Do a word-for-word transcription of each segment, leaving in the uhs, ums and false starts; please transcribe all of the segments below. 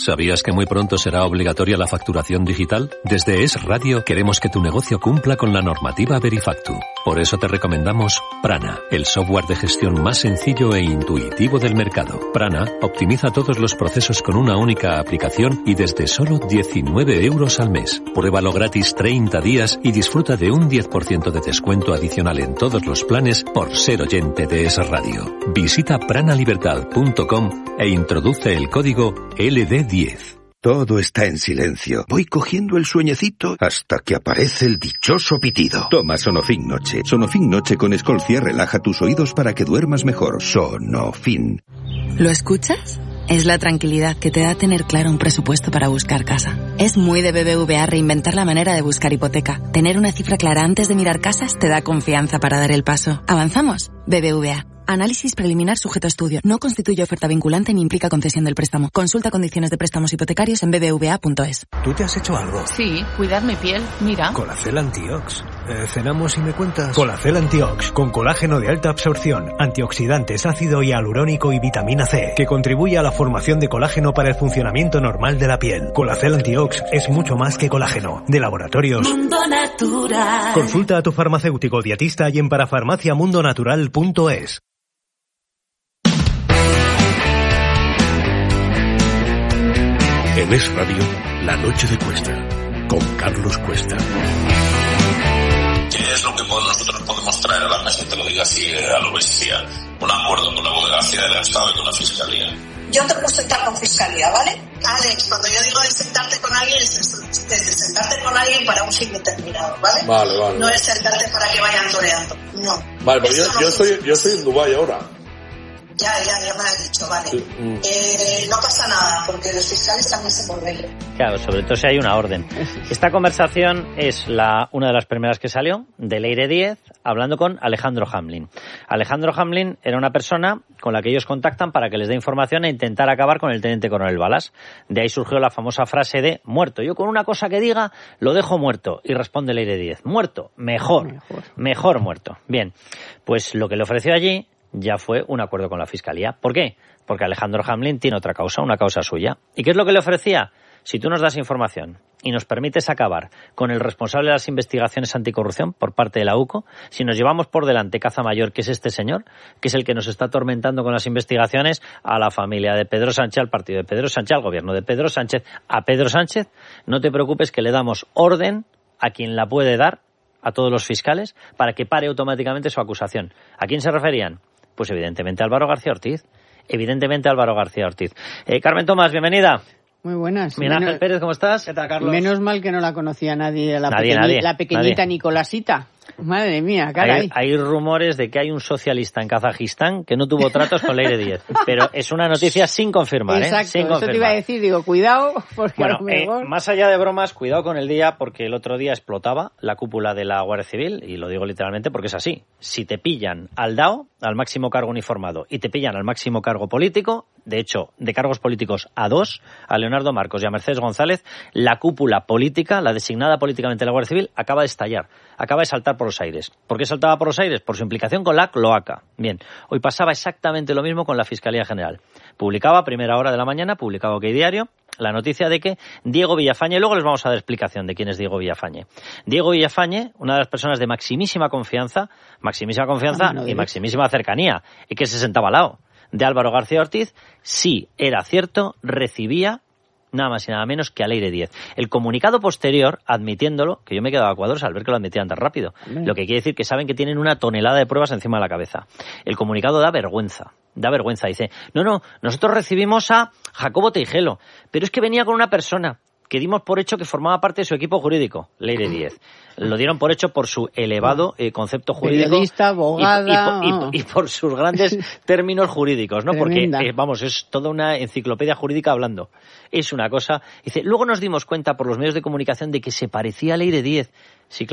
¿Sabías que muy pronto será obligatoria la facturación digital? Desde Es Radio queremos que tu negocio cumpla con la normativa Verifactu. Por eso te recomendamos Prana, el software de gestión más sencillo e intuitivo del mercado. Prana optimiza todos los procesos con una única aplicación y desde solo diecinueve euros al mes. Pruébalo gratis treinta días y disfruta de un diez por ciento de descuento adicional en todos los planes por ser oyente de Es Radio. Visita pranalibertad punto com e introduce el código L D diez. Todo está en silencio. Voy cogiendo el sueñecito hasta que aparece el dichoso pitido. Toma Sonofin Noche. Sonofin Noche con Escolcia relaja tus oídos para que duermas mejor. Sonofin. ¿Lo escuchas? Es la tranquilidad que te da tener claro un presupuesto para buscar casa. Es muy de B B V A reinventar la manera de buscar hipoteca. Tener una cifra clara antes de mirar casas te da confianza para dar el paso. ¿Avanzamos? B B V A. Análisis preliminar sujeto a estudio. No constituye oferta vinculante ni implica concesión del préstamo. Consulta condiciones de préstamos hipotecarios en b b v a punto es. ¿Tú te has hecho algo? Sí, cuidar mi piel. Mira. Colacel Antiox. Eh, cenamos y me cuentas. Colacel Antiox, con colágeno de alta absorción, antioxidantes, ácido hialurónico y vitamina C, que contribuye a la formación de colágeno para el funcionamiento normal de la piel. Colacel Antiox es mucho más que colágeno. De Laboratorios Mundo Natural. Consulta a tu farmacéutico dietista y en parafarmacia mundo natural punto es. En Es Radio, La Noche de Cuesta, con Carlos Cuesta. ¿Qué es lo que nosotros podemos traer a la mesa? Te lo digo así a lo bestia. Un acuerdo con la Abogacía del Estado y con la Fiscalía. Yo te puedo sentar con Fiscalía, ¿vale? Alex, cuando yo digo de sentarte con alguien, es de sentarte con alguien para un fin determinado, ¿vale? Vale, vale. No es sentarte para que vayan toreando, no. Vale, pues yo, no yo, estoy, yo estoy en Dubái ahora. Ya, ya, ya me lo has dicho, vale. Sí, mm. eh, no pasa nada, porque los fiscales también se mueven. Claro, sobre todo si hay una orden. Esta conversación es la una de las primeras que salió, de Leire Díez, hablando con Alejandro Hamlin. Alejandro Hamlin era una persona con la que ellos contactan para que les dé información e intentar acabar con el teniente coronel Balas. De ahí surgió la famosa frase de muerto. Yo con una cosa que diga, lo dejo muerto. Y responde Leire Díez, muerto, mejor, mejor, mejor muerto. Bien, pues lo que le ofreció allí ya fue un acuerdo con la Fiscalía. ¿Por qué? Porque Alejandro Hamlin tiene otra causa, una causa suya. ¿Y qué es lo que le ofrecía? Si tú nos das información y nos permites acabar con el responsable de las investigaciones anticorrupción por parte de la U C O, si nos llevamos por delante caza mayor, que es este señor, que es el que nos está atormentando con las investigaciones, a la familia de Pedro Sánchez, al partido de Pedro Sánchez, al gobierno de Pedro Sánchez, a Pedro Sánchez, no te preocupes que le damos orden a quien la puede dar, a todos los fiscales, para que pare automáticamente su acusación. ¿A quién se referían? Pues evidentemente Álvaro García Ortiz. Evidentemente Álvaro García Ortiz. Eh, Carmen Tomás, bienvenida. Muy buenas. Miguel Ángel Pérez, ¿cómo estás? ¿Qué tal, Carlos? Menos mal que no la conocía nadie, la, nadie, pequeñi, nadie la pequeñita nadie. Nicolasita. Madre mía, caray. Hay, hay rumores de que hay un socialista en Kazajistán que no tuvo tratos con Leire Díez, pero es una noticia sin confirmar. Exacto, ¿eh? Sin eso confirmar. te iba a decir, digo, cuidado, porque bueno, a lo mejor... eh, más allá de bromas, cuidado con el día, porque el otro día explotaba la cúpula de la Guardia Civil, y lo digo literalmente porque es así. Si te pillan al D A O, al máximo cargo uniformado, y te pillan al máximo cargo político, de hecho, de cargos políticos a dos, a Leonardo Marcos y a Mercedes González, la cúpula política, la designada políticamente de la Guardia Civil, acaba de estallar, acaba de saltar por los aires. ¿Por qué saltaba por los aires? Por su implicación con la cloaca. Bien, hoy pasaba exactamente lo mismo con la Fiscalía General. Publicaba a primera hora de la mañana, publicaba OK Diario, la noticia de que Diego Villafañe, luego les vamos a dar explicación de quién es Diego Villafañe. Diego Villafañe, una de las personas de maximísima confianza, maximísima confianza ah, no, y maximísima cercanía, y que se sentaba al lado de Álvaro García Ortiz, sí, era cierto, recibía nada más y nada menos que a Leire Díez. El comunicado posterior, admitiéndolo, que yo me he quedado a cuadros al ver que lo admitían tan rápido, Amén. Lo que quiere decir que saben que tienen una tonelada de pruebas encima de la cabeza. El comunicado da vergüenza, da vergüenza. Dice, no, no, nosotros recibimos a Jacobo Teijelo, pero es que venía con una persona que dimos por hecho que formaba parte de su equipo jurídico, Leire Díez. Lo dieron por hecho por su elevado eh, concepto jurídico. Periodista, abogada... Y, y, y, y, y por sus grandes términos jurídicos, ¿no? Tremenda. Porque, eh, vamos, es toda una enciclopedia jurídica hablando. Es una cosa... Dice, luego nos dimos cuenta por los medios de comunicación de que se parecía a Leire Díez. Sí, claro,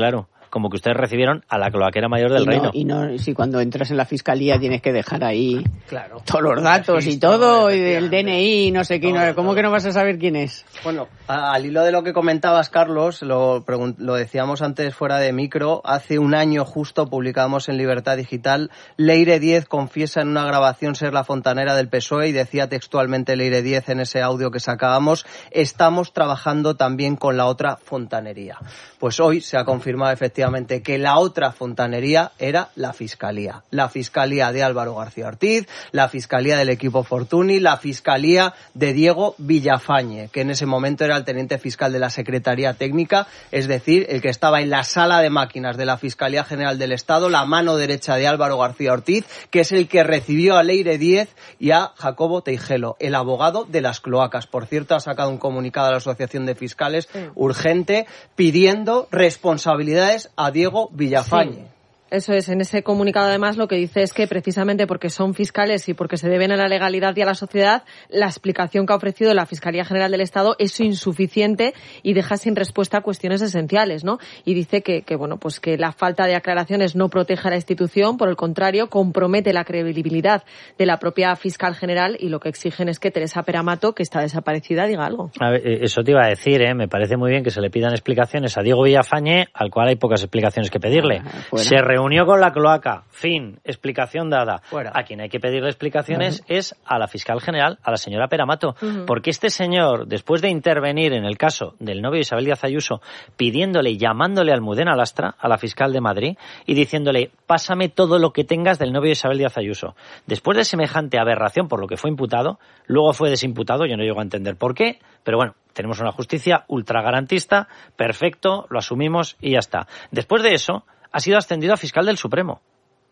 como que ustedes recibieron a la cloaquera mayor del y no, reino. Y no, si cuando entras en la fiscalía tienes que dejar ahí claro, todos los datos y todo, y el D N I, no sé qué, no, ¿cómo todo. Que no vas a saber quién es? Bueno, al hilo de lo que comentabas, Carlos, lo, lo decíamos antes fuera de micro, hace un año justo publicamos en Libertad Digital, Leire Díez confiesa en una grabación ser la fontanera del P S O E y decía textualmente Leire Díez en ese audio que sacábamos, estamos trabajando también con la otra fontanería. Pues hoy se ha confirmado efectivamente que la otra fontanería era la Fiscalía. La Fiscalía de Álvaro García Ortiz, la Fiscalía del equipo Fortuny, la Fiscalía de Diego Villafañe, que en ese momento era el teniente fiscal de la Secretaría Técnica, es decir, el que estaba en la sala de máquinas de la Fiscalía General del Estado, la mano derecha de Álvaro García Ortiz, que es el que recibió a Leire Díez y a Jacobo Teijelo, el abogado de las cloacas. Por cierto, ha sacado un comunicado a la Asociación de Fiscales sí. urgente pidiendo responsabilidades a Diego Villafañe. Sí. Eso es, en ese comunicado además lo que dice es que precisamente porque son fiscales y porque se deben a la legalidad y a la sociedad, la explicación que ha ofrecido la Fiscalía General del Estado es insuficiente y deja sin respuesta a cuestiones esenciales, ¿no? Y dice que, que bueno, pues que la falta de aclaraciones no protege a la institución, por el contrario, compromete la credibilidad de la propia fiscal general y lo que exigen es que Teresa Peramato, que está desaparecida, diga algo. A ver, eso te iba a decir, ¿eh? Me parece muy bien que se le pidan explicaciones a Diego Villafañe, al cual hay pocas explicaciones que pedirle. Ah, se reunió con la cloaca, fin, explicación dada. Fuera. A quien hay que pedirle explicaciones uh-huh. es a la fiscal general, a la señora Peramato, uh-huh. porque este señor, después de intervenir en el caso del novio de Isabel Díaz Ayuso, pidiéndole, llamándole a Almudena Lastra, a la fiscal de Madrid, y diciéndole, pásame todo lo que tengas del novio de Isabel Díaz Ayuso. Después de semejante aberración por lo que fue imputado, luego fue desimputado, yo no llego a entender por qué, pero bueno, tenemos una justicia ultra garantista, perfecto, lo asumimos y ya está. Después de eso, ha sido ascendido a fiscal del Supremo.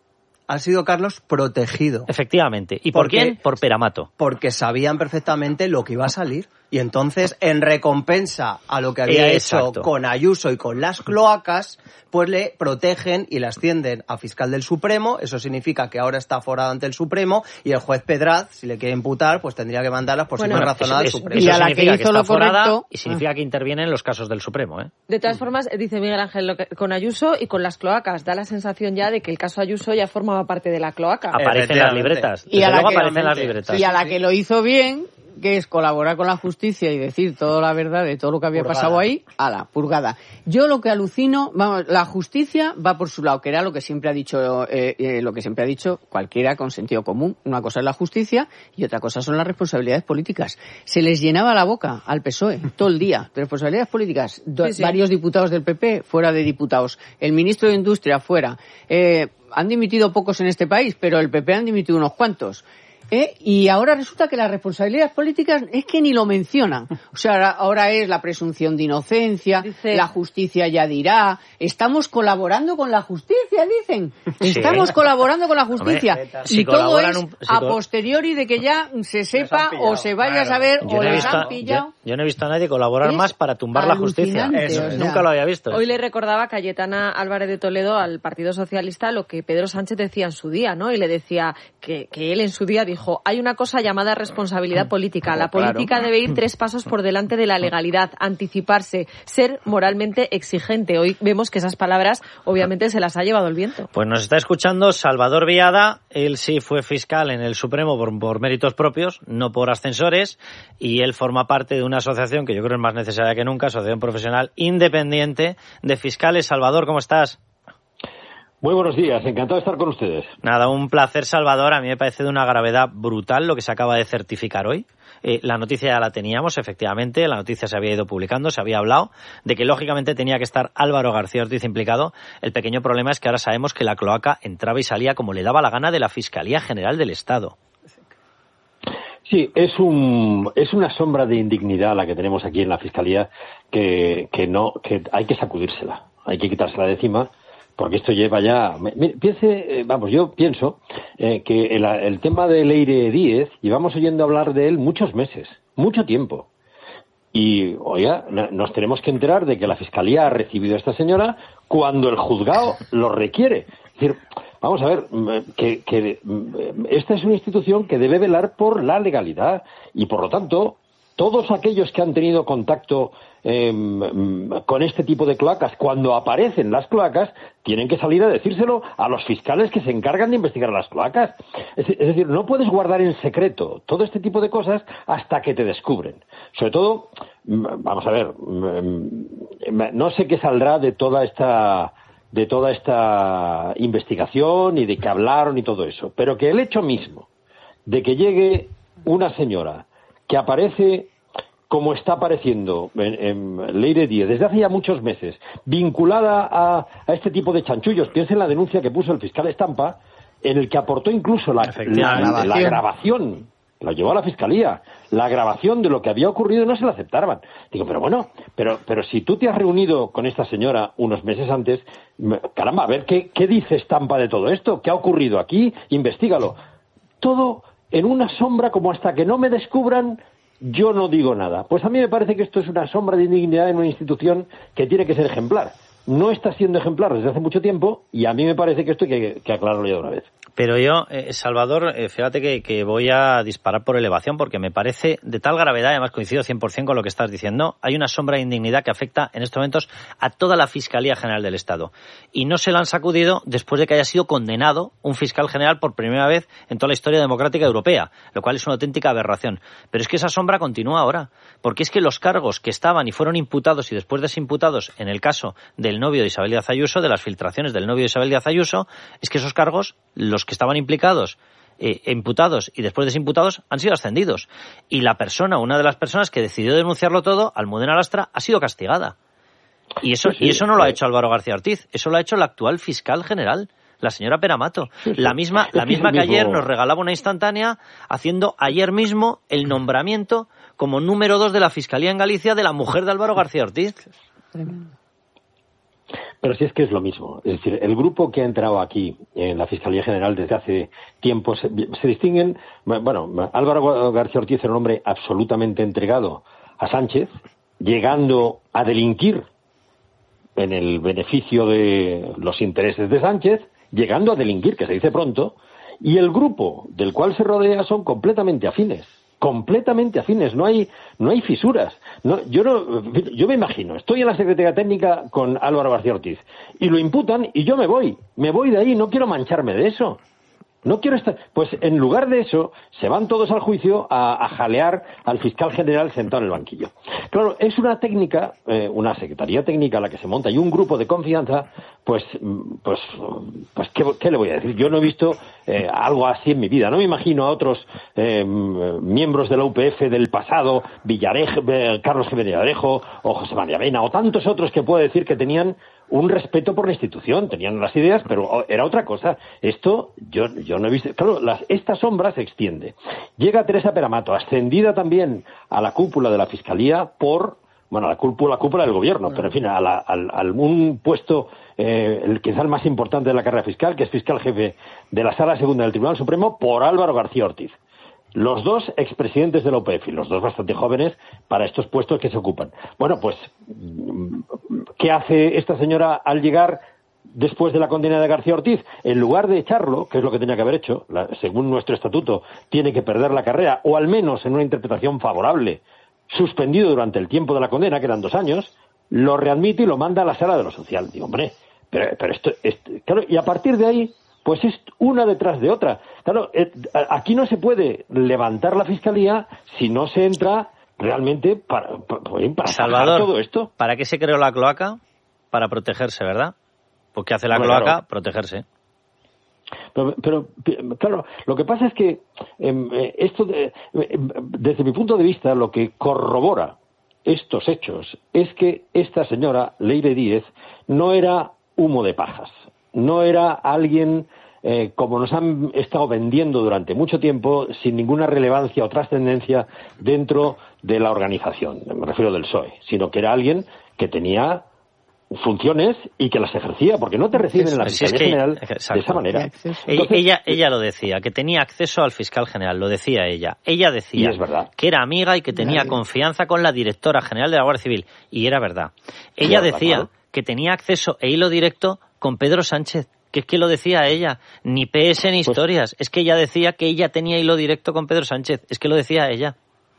Ha sido, Carlos, protegido. Efectivamente. ¿Y por porque, quién? Por Peramato. Porque sabían perfectamente lo que iba a salir. Y entonces, en recompensa a lo que había Exacto. hecho con Ayuso y con las cloacas, pues le protegen y le ascienden a fiscal del Supremo. Eso significa que ahora está aforado ante el Supremo y el juez Pedraz, si le quiere imputar, pues tendría que mandarlas por bueno, si no es razonada al Supremo. Eso y a la que hizo que está lo correcto y significa que interviene en los casos del Supremo, ¿eh? De todas formas, dice Miguel Ángel, lo que, con Ayuso y con las cloacas, da la sensación ya de que el caso Ayuso ya formaba parte de la cloaca. Aparece en las libretas. Y a la luego que, aparecen las libretas. Y a la que lo hizo bien, que es colaborar con la justicia y decir toda la verdad de todo lo que había purgada. pasado ahí, a la purgada. Yo lo que alucino, vamos, la justicia va por su lado, que era lo que siempre ha dicho, eh, eh, lo que siempre ha dicho cualquiera con sentido común. Una cosa es la justicia y otra cosa son las responsabilidades políticas. Se les llenaba la boca al P S O E todo el día de responsabilidades políticas. Do, sí, sí. Varios diputados del P P fuera de diputados, el ministro de Industria fuera. Eh, han dimitido pocos en este país, pero el P P han dimitido unos cuantos. ¿Eh? Y ahora resulta que las responsabilidades políticas es que ni lo mencionan. O sea, ahora, ahora es la presunción de inocencia, Dice... la justicia ya dirá, estamos colaborando con la justicia, dicen. Estamos sí. colaborando con la justicia. Hombre, y si todo es un, si a posteriori de que ya se sepa o se vaya claro. a saber yo o no les visto, han pillado. Yo, yo no he visto a nadie colaborar es más para tumbar la justicia. Eso, o sea, nunca lo había visto. Hoy le recordaba Cayetana Álvarez de Toledo al Partido Socialista lo que Pedro Sánchez decía en su día, ¿no? Y le decía que, que él en su día dijo Dijo, hay una cosa llamada responsabilidad política. La política claro. debe ir tres pasos por delante de la legalidad, anticiparse, ser moralmente exigente. Hoy vemos que esas palabras obviamente se las ha llevado el viento. Pues nos está escuchando Salvador Viada. Él sí fue fiscal en el Supremo por, por méritos propios, no por ascensores, y él forma parte de una asociación que yo creo es más necesaria que nunca, Asociación Profesional Independiente de Fiscales. Salvador, ¿cómo estás? Muy buenos días, encantado de estar con ustedes. Nada, un placer, Salvador. A mí me parece de una gravedad brutal lo que se acaba de certificar hoy. Eh, la noticia ya la teníamos, efectivamente, la noticia se había ido publicando, se había hablado de que lógicamente tenía que estar Álvaro García Ortiz implicado. El pequeño problema es que ahora sabemos que la cloaca entraba y salía como le daba la gana de la Fiscalía General del Estado. Sí, es un es una sombra de indignidad la que tenemos aquí en la Fiscalía que, que no que hay que sacudírsela, hay que quitársela de encima. Porque esto lleva ya... Piense, vamos, yo pienso eh, que el, el tema de Leire Díez, llevamos oyendo hablar de él muchos meses, mucho tiempo. Y, oiga, nos tenemos que enterar de que la Fiscalía ha recibido a esta señora cuando el juzgado lo requiere. Es decir, vamos a ver, que, que esta es una institución que debe velar por la legalidad y, por lo tanto, todos aquellos que han tenido contacto eh, con este tipo de cloacas, cuando aparecen las cloacas, tienen que salir a decírselo a los fiscales que se encargan de investigar las cloacas. Es, es decir, no puedes guardar en secreto todo este tipo de cosas hasta que te descubren. Sobre todo, vamos a ver, no sé qué saldrá de toda esta de toda esta investigación y de que hablaron y todo eso, pero que el hecho mismo de que llegue una señora que aparece como está apareciendo en, en Leire Díez desde hace ya muchos meses, vinculada a, a este tipo de chanchullos. Piensen en la denuncia que puso el fiscal Estampa, en el que aportó incluso la, la, la, la grabación, la llevó a la fiscalía, la grabación de lo que había ocurrido y no se la aceptaban. Digo, pero bueno, pero, pero si tú te has reunido con esta señora unos meses antes, caramba, a ver, ¿qué, qué dice Estampa de todo esto? ¿Qué ha ocurrido aquí? Investígalo. Todo en una sombra, como hasta que no me descubran, yo no digo nada. Pues a mí me parece que esto es una sombra de indignidad en una institución que tiene que ser ejemplar. No está siendo ejemplar desde hace mucho tiempo y a mí me parece que esto hay que, que aclararlo ya de una vez. Pero yo, eh, Salvador, eh, fíjate que, que voy a disparar por elevación porque me parece de tal gravedad, además coincido cien por ciento con lo que estás diciendo, hay una sombra de indignidad que afecta en estos momentos a toda la Fiscalía General del Estado. Y no se la han sacudido después de que haya sido condenado un fiscal general por primera vez en toda la historia democrática europea, lo cual es una auténtica aberración. Pero es que esa sombra continúa ahora, porque es que los cargos que estaban y fueron imputados y después desimputados en el caso del novio de Isabel Díaz Ayuso, de las filtraciones del novio de Isabel Díaz Ayuso, es que esos cargos, los que estaban implicados, eh, imputados y después desimputados, han sido ascendidos. Y la persona, una de las personas que decidió denunciarlo todo, Almudena Lastra, ha sido castigada. Y eso, sí, sí, y eso no lo ha hecho Álvaro García Ortiz, eso lo ha hecho la actual fiscal general, la señora Peramato. Sí, sí. La misma, la misma que ayer nos regalaba una instantánea, haciendo ayer mismo el nombramiento como número dos de la Fiscalía en Galicia de la mujer de Álvaro García Ortiz. Tremendo. Pero sí es que es lo mismo. Es decir, el grupo que ha entrado aquí en la Fiscalía General desde hace tiempo se, se distinguen. Bueno, Álvaro García Ortiz era un hombre absolutamente entregado a Sánchez, llegando a delinquir en el beneficio de los intereses de Sánchez, llegando a delinquir, que se dice pronto, y el grupo del cual se rodea son completamente afines. completamente afines, no hay no hay fisuras. No, yo no yo me imagino, estoy en la Secretaría Técnica con Álvaro García Ortiz y lo imputan y yo me voy, me voy de ahí, no quiero mancharme de eso. No quiero estar... Pues en lugar de eso, se van todos al juicio a, a jalear al fiscal general sentado en el banquillo. Claro, es una técnica, eh, una secretaría técnica la que se monta y un grupo de confianza, pues, pues, pues ¿qué, qué le voy a decir? Yo no he visto eh, algo así en mi vida. No me imagino a otros eh, miembros de la U P F del pasado, Villarejo, eh, Carlos Jiménez Villarejo o José María Mena o tantos otros que puedo decir que tenían un respeto por la institución, tenían las ideas, pero era otra cosa. Esto yo yo no he visto. Claro, las, esta sombra se extiende. Llega Teresa Peramato, ascendida también a la cúpula de la Fiscalía por, bueno, a la cúpula, la cúpula del gobierno, pero en fin, a, la, a, a un puesto, eh, el quizá el más importante de la carrera fiscal, que es fiscal jefe de la Sala Segunda del Tribunal Supremo, por Álvaro García Ortiz. Los dos expresidentes de la U P F, los dos bastante jóvenes para estos puestos que se ocupan. Bueno, pues, ¿qué hace esta señora al llegar después de la condena de García Ortiz? En lugar de echarlo, que es lo que tenía que haber hecho, la, según nuestro estatuto, tiene que perder la carrera, o al menos en una interpretación favorable, suspendido durante el tiempo de la condena, que eran dos años, lo readmite y lo manda a la sala de lo social. Digo, hombre, pero, pero esto, esto... Claro, y a partir de ahí... pues es una detrás de otra. Claro, aquí no se puede levantar la Fiscalía si no se entra realmente para, para, para Salvador, todo esto. ¿Para qué se creó la cloaca? Para protegerse, ¿verdad? ¿Por qué hace la bueno, cloaca? Claro. Protegerse. Pero, pero, claro, lo que pasa es que eh, esto, de, eh, desde mi punto de vista, lo que corrobora estos hechos es que esta señora, Leire Díez, no era humo de pajas. No era alguien, eh, como nos han estado vendiendo durante mucho tiempo, sin ninguna relevancia o trascendencia dentro de la organización, me refiero del P S O E, sino que era alguien que tenía funciones y que las ejercía, porque no te reciben en la Fiscalía es que, General exacto. de esa manera. Entonces, ella, ella lo decía, que tenía acceso al fiscal general, lo decía ella. Ella decía es verdad. que era amiga y que tenía Nadie. confianza con la directora general de la Guardia Civil, y era verdad. Ella sí, decía claro. que tenía acceso e hilo directo con Pedro Sánchez, que es que lo decía ella, ni P S ni historias, pues, es que ella decía que ella tenía hilo directo con Pedro Sánchez, es que lo decía ella.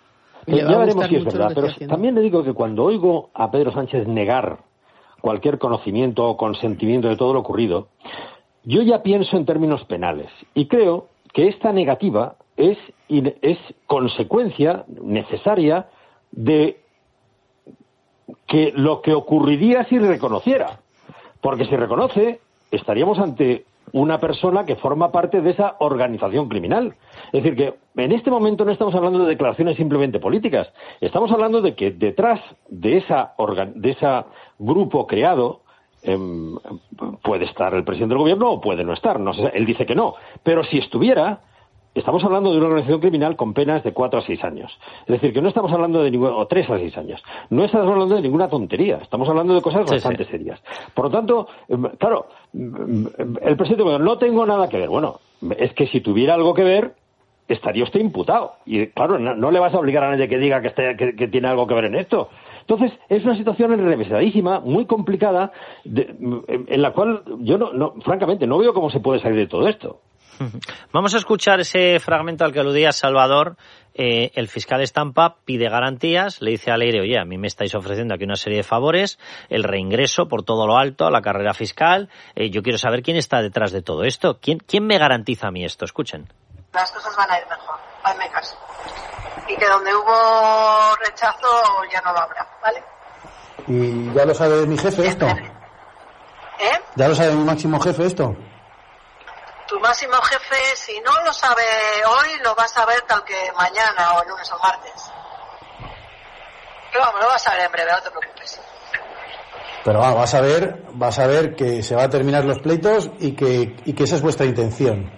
Eh, ya veremos si es verdad, pero también le digo que cuando oigo a Pedro Sánchez negar cualquier conocimiento o consentimiento de todo lo ocurrido, yo ya pienso en términos penales y creo que esta negativa es, es consecuencia necesaria de que lo que ocurriría si reconociera. Porque si reconoce, estaríamos ante una persona que forma parte de esa organización criminal. Es decir, que en este momento no estamos hablando de declaraciones simplemente políticas. Estamos hablando de que detrás de esa de ese grupo creado eh, puede estar el presidente del gobierno o puede no estar. No sé, él dice que no. Pero si estuviera, estamos hablando de una organización criminal con penas de cuatro a seis años. Es decir, que no estamos hablando de ningún, o tres a seis años. No estamos hablando de ninguna tontería. Estamos hablando de cosas sí, bastante sí. serias. Por lo tanto, claro, el presidente dice, no tengo nada que ver. Bueno, es que si tuviera algo que ver, estaría usted imputado. Y claro, no, no le vas a obligar a nadie que diga que, esté, que, que tiene algo que ver en esto. Entonces, es una situación enrevesadísima, muy complicada, de, en la cual yo, no, no, francamente, no veo cómo se puede salir de todo esto. Vamos a escuchar ese fragmento al que aludía Salvador. Eh, el fiscal Estampa pide garantías, le dice a Leire, oye, a mí me estáis ofreciendo aquí una serie de favores, el reingreso por todo lo alto a la carrera fiscal, eh, yo quiero saber quién está detrás de todo esto, quién, quién me garantiza a mí esto, escuchen. Las cosas van a ir mejor, hazme caso. Y que donde hubo rechazo ya no lo habrá, ¿vale? ¿Y ya lo sabe mi jefe esto? ¿Eh? ¿Ya lo sabe mi máximo jefe esto? Tu máximo jefe, si no lo sabe hoy, lo va a saber tal que mañana o el lunes o martes. Pero vamos, lo vas a ver en breve, no te preocupes. Pero va, vas a ver, vas a ver que se va a terminar los pleitos y que, y que esa es vuestra intención.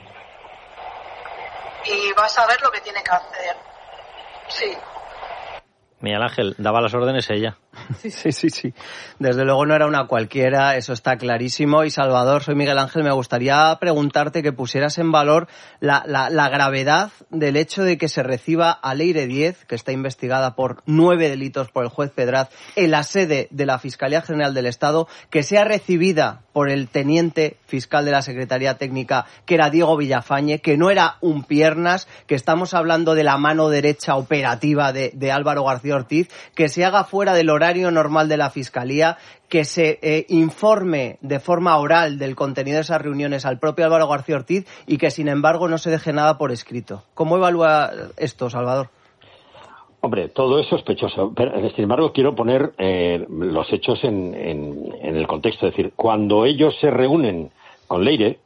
Y vas a ver lo que tiene que hacer. Sí. Miguel Ángel, daba las órdenes ella. Sí, sí, sí, sí. Desde luego no era una cualquiera, eso está clarísimo. Y Salvador, soy Miguel Ángel, me gustaría preguntarte que pusieras en valor la, la, la gravedad del hecho de que se reciba a Leire Díez, que está investigada por nueve delitos por el juez Pedraz, en la sede de la Fiscalía General del Estado, que sea recibida por el teniente fiscal de la Secretaría Técnica, que era Diego Villafañe, que no era un piernas, que estamos hablando de la mano derecha operativa de, de Álvaro García Ortiz, que se haga fuera del horario normal de la Fiscalía, que se eh, informe de forma oral del contenido de esas reuniones al propio Álvaro García Ortiz y que, sin embargo, no se deje nada por escrito. ¿Cómo evalúa esto, Salvador? Hombre, todo es sospechoso. Pero, sin embargo, quiero poner eh, los hechos en, en, en el contexto. Es decir, cuando ellos se reúnen con Leire,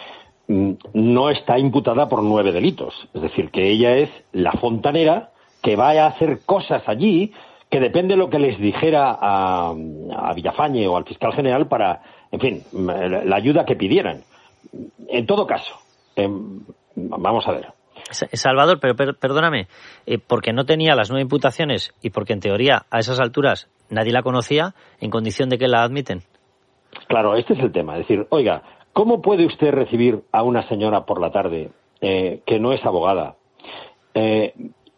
no está imputada por nueve delitos. Es decir, que ella es la fontanera que va a hacer cosas allí que depende de lo que les dijera a, a Villafañe o al fiscal general para, en fin, la ayuda que pidieran. En todo caso, eh, vamos a ver. Salvador, pero per, perdóname, eh, porque no tenía las nueve imputaciones y porque en teoría a esas alturas nadie la conocía, en condición de que la admiten. Claro, este es el tema. Es decir, oiga, ¿cómo puede usted recibir a una señora por la tarde eh, que no es abogada? Eh,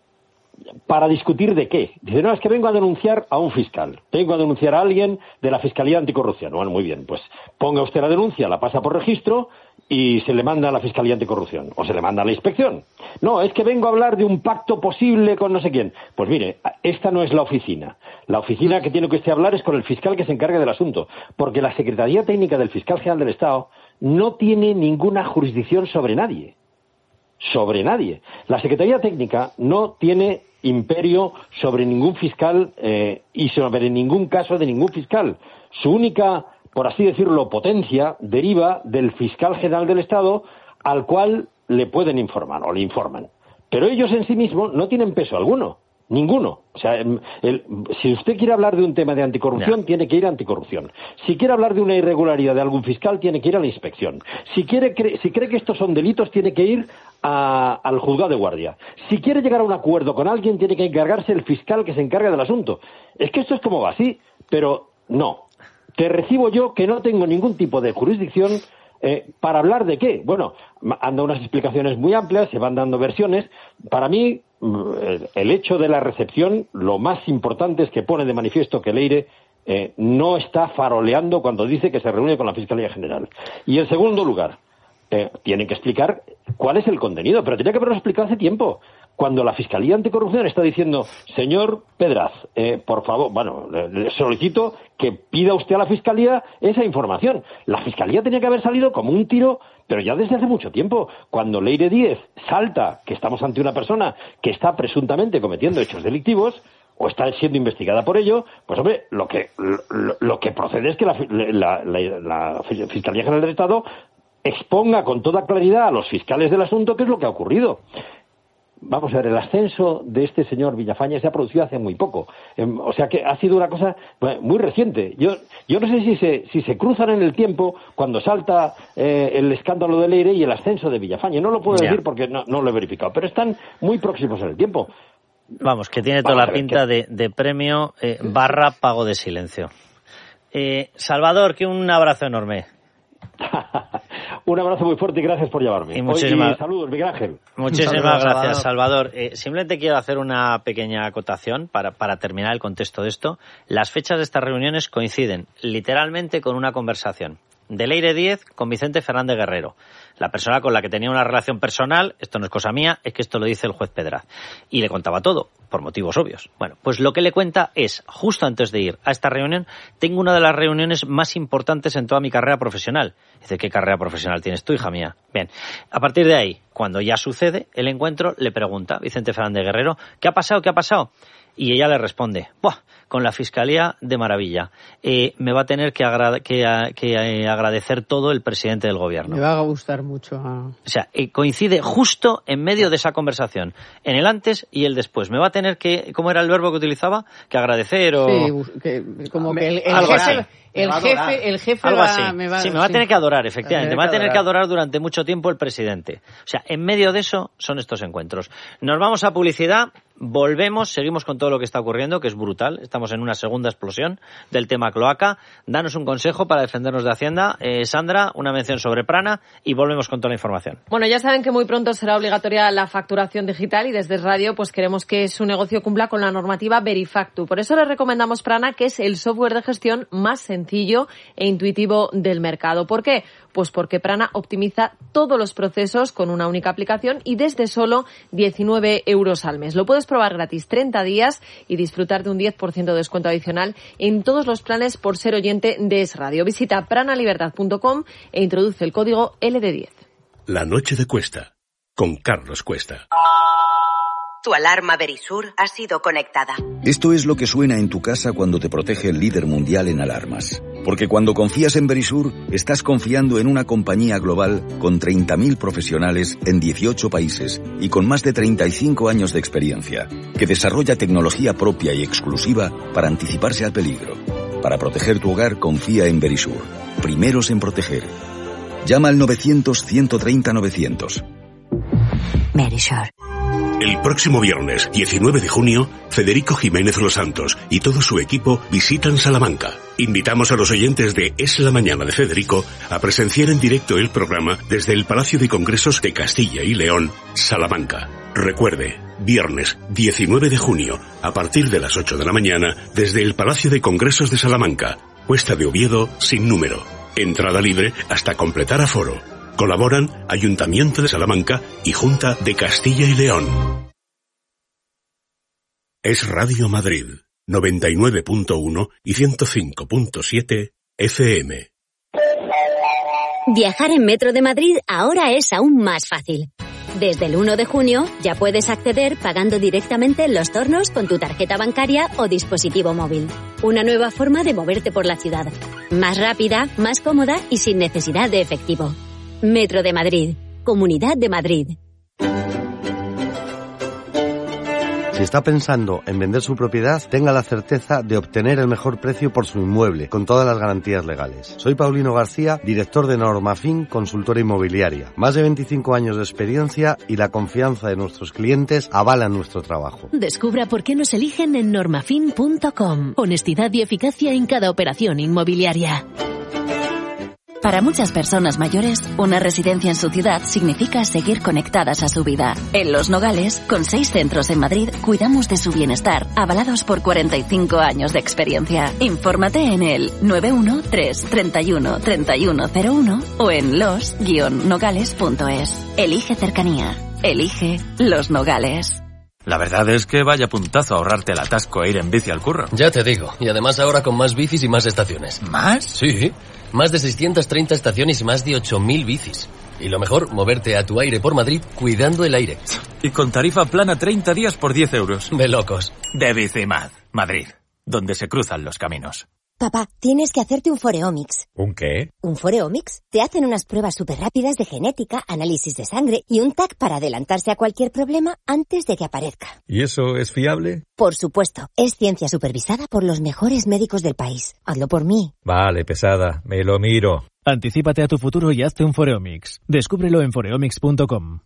¿Para discutir de qué? Dice, no, es que vengo a denunciar a un fiscal. Vengo a denunciar a alguien de la Fiscalía Anticorrupción. Bueno, muy bien, pues ponga usted la denuncia, la pasa por registro y se le manda a la Fiscalía Anticorrupción. O se le manda a la inspección. No, es que vengo a hablar de un pacto posible con no sé quién. Pues mire, esta no es la oficina. La oficina que tiene que usted hablar es con el fiscal que se encargue del asunto. Porque la Secretaría Técnica del Fiscal General del Estado no tiene ninguna jurisdicción sobre nadie. Sobre nadie. La Secretaría Técnica no tiene imperio sobre ningún fiscal eh, y sobre ningún caso de ningún fiscal. Su única, por así decirlo, potencia deriva del fiscal general del Estado al cual le pueden informar o le informan. Pero ellos en sí mismos no tienen peso alguno. Ninguno. O sea, el, el, si usted quiere hablar de un tema de anticorrupción, yeah. tiene que ir a anticorrupción. Si quiere hablar de una irregularidad de algún fiscal, tiene que ir a la inspección. Si quiere, cre- si cree que estos son delitos, tiene que ir a, al juzgado de guardia. Si quiere llegar a un acuerdo con alguien, tiene que encargarse el fiscal que se encarga del asunto. Es que esto es como va así, pero no. Te recibo yo que no tengo ningún tipo de jurisdicción. Eh, ¿Para hablar de qué? Bueno, han dado unas explicaciones muy amplias, se van dando versiones. Para mí, el hecho de la recepción, lo más importante es que pone de manifiesto que Leire eh, no está faroleando cuando dice que se reúne con la Fiscalía General. Y en segundo lugar, eh, tienen que explicar cuál es el contenido, pero tenía que haberlo explicado hace tiempo. cuando la Fiscalía Anticorrupción está diciendo, señor Pedraz, eh, por favor, bueno, le, le solicito que pida usted a la Fiscalía esa información. La Fiscalía tenía que haber salido como un tiro, pero ya desde hace mucho tiempo. Cuando Leire Díez salta que estamos ante una persona que está presuntamente cometiendo hechos delictivos, o está siendo investigada por ello, pues hombre, lo que lo, lo que procede es que la, la, la, la Fiscalía General del Estado exponga con toda claridad a los fiscales del asunto qué es lo que ha ocurrido. Vamos a ver, el ascenso de este señor Villafañe se ha producido hace muy poco. Eh, o sea que ha sido una cosa muy reciente. Yo yo no sé si se si se cruzan en el tiempo cuando salta eh, el escándalo de Leire y el ascenso de Villafañe. No lo puedo yeah. decir porque no, no lo he verificado, pero están muy próximos en el tiempo. Vamos, que tiene toda Vamos la pinta que... de, de premio eh, barra pago de silencio. Eh, Salvador, que un abrazo enorme. Un abrazo muy fuerte y gracias por llamarme. Y muchísimas... Hoy, saludos, Miguel Ángel. Muchísimas saludos, gracias, Salvador. Eh, simplemente quiero hacer una pequeña acotación para, para terminar el contexto de esto. Las fechas de estas reuniones coinciden literalmente con una conversación de Leire Díez con Vicente Fernández Guerrero, la persona con la que tenía una relación personal. Esto no es cosa mía, es que esto lo dice el juez Pedraz. Y le contaba todo, por motivos obvios. Bueno, pues lo que le cuenta es, justo antes de ir a esta reunión, tengo una de las reuniones más importantes en toda mi carrera profesional. Dice, ¿qué carrera profesional tienes tú, hija mía? Bien, a partir de ahí, cuando ya sucede el encuentro, le pregunta Vicente Fernández Guerrero, ¿qué ha pasado, qué ha pasado? Y ella le responde, ¡buah! Con la Fiscalía de maravilla. Eh, me va a tener que, agra- que, a- que eh, agradecer todo el presidente del gobierno. Me va a gustar mucho. A... O sea, eh, coincide justo en medio de esa conversación, en el antes y el después. Me va a tener que, ¿cómo era el verbo que utilizaba? Que agradecer o... Sí, que, como que el, el algo jefe... así. El jefe, el jefe Algo va, así. me va, sí, me va a tener sí. que adorar, efectivamente. Me va a tener que que adorar durante mucho tiempo el presidente. O sea, en medio de eso son estos encuentros. Nos vamos a publicidad, volvemos, seguimos con todo lo que está ocurriendo, que es brutal. Estamos en una segunda explosión del tema cloaca. Danos un consejo para defendernos de Hacienda. Eh, Sandra, una mención sobre Prana y volvemos con toda la información. Bueno, ya saben que muy pronto será obligatoria la facturación digital y desde Radio pues queremos que su negocio cumpla con la normativa Verifactu. Por eso les recomendamos Prana, que es el software de gestión más sencillo e intuitivo del mercado. ¿Por qué? Pues porque Prana optimiza todos los procesos con una única aplicación y desde solo diecinueve euros al mes. Lo puedes probar gratis treinta días y disfrutar de un diez por ciento de descuento adicional en todos los planes por ser oyente de Es Radio. Visita pranalibertad punto com e introduce el código L D diez. La noche de Cuesta, con Carlos Cuesta. Tu alarma Verisur ha sido conectada. Esto es lo que suena en tu casa cuando te protege el líder mundial en alarmas. Porque cuando confías en Verisur, estás confiando en una compañía global con treinta mil profesionales en dieciocho países y con más de treinta y cinco años de experiencia, que desarrolla tecnología propia y exclusiva para anticiparse al peligro. Para proteger tu hogar, confía en Verisur. Primeros en proteger. Llama al novecientos, ciento treinta, novecientos. Verisur. El próximo viernes, diecinueve de junio, Federico Jiménez Los Santos y todo su equipo visitan Salamanca. Invitamos a los oyentes de Es la Mañana de Federico a presenciar en directo el programa desde el Palacio de Congresos de Castilla y León, Salamanca. Recuerde, viernes diecinueve de junio, a partir de las ocho de la mañana, desde el Palacio de Congresos de Salamanca, Cuesta de Oviedo, sin número. Entrada libre hasta completar aforo. Colaboran Ayuntamiento de Salamanca y Junta de Castilla y León. Es Radio Madrid, noventa y nueve punto uno y ciento cinco punto siete F M. Viajar en Metro de Madrid ahora es aún más fácil. Desde el uno de junio ya puedes acceder pagando directamente en los tornos con tu tarjeta bancaria o dispositivo móvil. Una nueva forma de moverte por la ciudad. Más rápida, más cómoda y sin necesidad de efectivo. Metro de Madrid. Comunidad de Madrid. Si está pensando en vender su propiedad, tenga la certeza de obtener el mejor precio por su inmueble, con todas las garantías legales. Soy Paulino García, director de Normafin, consultora inmobiliaria. Más de veinticinco años de experiencia y la confianza de nuestros clientes avalan nuestro trabajo. Descubra por qué nos eligen en normafin punto com. Honestidad y eficacia en cada operación inmobiliaria. Para muchas personas mayores, una residencia en su ciudad significa seguir conectadas a su vida. En Los Nogales, con seis centros en Madrid, cuidamos de su bienestar, avalados por cuarenta y cinco años de experiencia. Infórmate en el nueve uno tres, treinta y uno, treinta y uno cero uno o en los guion nogales punto es. Elige cercanía. Elige Los Nogales. La verdad es que vaya puntazo ahorrarte el atasco e ir en bici al curro. Ya te digo, y además ahora con más bicis y más estaciones. ¿Más? Sí, más de seiscientas treinta estaciones y más de ocho mil bicis. Y lo mejor, moverte a tu aire por Madrid cuidando el aire. Y con tarifa plana treinta días por diez euros. De locos. De Bicimad, Madrid, donde se cruzan los caminos. Papá, tienes que hacerte un Foreomics. ¿Un qué? ¿Un Foreomics? Te hacen unas pruebas súper rápidas de genética, análisis de sangre y un T A C para adelantarse a cualquier problema antes de que aparezca. ¿Y eso es fiable? Por supuesto. Es ciencia supervisada por los mejores médicos del país. Hazlo por mí. Vale, pesada. Me lo miro. Anticípate a tu futuro y hazte un Foreomics. Descúbrelo en foreomics punto com.